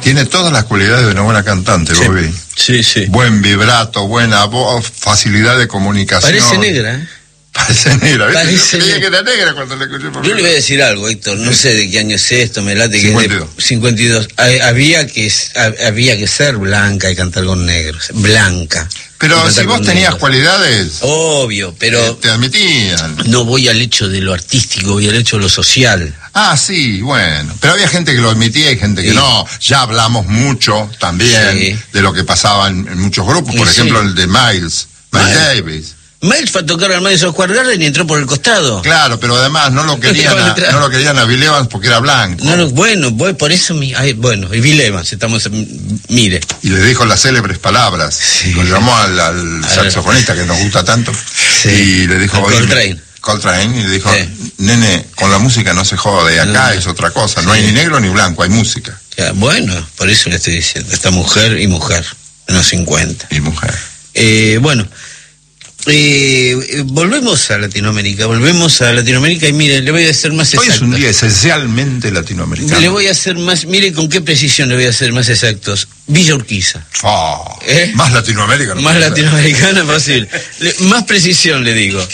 Tiene todas las cualidades de una buena cantante, Sí. Bobby. Sí, sí. Buen vibrato, buena voz, facilidad de comunicación. Parece negra, ¿eh? Parece negra, ¿viste? Parece Yo creía negra. que era negra cuando la escuché por Yo le voy a primera vez. decir algo, Héctor, no sé de qué año es esto, me late que 52. es de 52. Había que ser blanca y cantar con negros, blanca. y Pero cantar si vos con tenías negros. cualidades, Obvio, pero te admitían. no voy al hecho de lo artístico, voy al hecho de lo social. Ah, sí, bueno. Pero había gente que lo admitía y gente que Sí. no. Ya hablamos mucho también Sí. de lo que pasaba en muchos grupos. Por Y sí. ejemplo, el de Miles Davis. Miles fue a tocar al Madison Square Garden y entró por el costado. Claro, pero además no lo querían te van a entrar. no lo querían a Bill Evans porque era blanco. No, bueno, por eso, bueno, y Bill Evans, mire. Y le dijo las célebres palabras. Sí. Lo llamó al saxofonista que nos gusta tanto. Sí. Y le dijo... Al "Oye, Coltrane, y le dijo, nene, con la música no se jode, acá es otra cosa, no hay ni negro ni blanco, hay música. Ya, bueno, por eso le estoy diciendo, esta mujer, en los 50. Y mujer. Bueno, volvemos a Latinoamérica y mire, le voy a hacer más Hoy exacto. es un día esencialmente latinoamericano. Le voy a hacer más, mire con qué precisión le voy a hacer más exactos. Villa Urquiza. Oh, ¿Eh? Más latinoamericano. Más latinoamericana posible. Más precisión le digo.